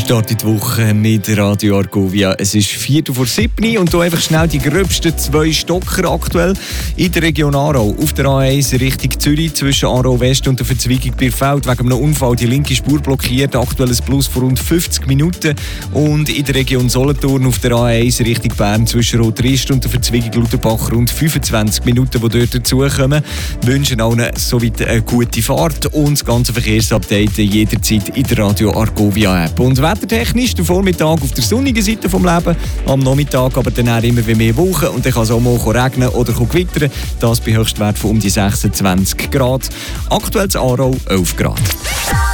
startet die Woche mit Radio Argovia. Es ist 6:45 und hier einfach schnell die gröbsten 2 Stocker aktuell in der Region Aarau. Auf der A1 Richtung Zürich zwischen Aarau West und der Verzweigung Birfeld wegen einem Unfall die linke Spur blockiert. Aktuelles Plus von rund 50 Minuten. Und in der Region Solothurn auf der A1 Richtung Bern zwischen Rotrist und der Verzweigung Lutherbach rund 25 Minuten, die dort dazukommen. Wir wünschen allen soweit eine gute Fahrt und das ganze Verkehrsupdate jederzeit in der Radio Argovia App. Und wettertechnisch der Vormittag auf der sonnigen Seite vom Leben, am Nachmittag aber dann immer mehr Wolken und dann kann es auch mal regnen oder gewittern. Das bei Höchstwert von um die 26 Grad. Aktuell in Aarau 11 Grad.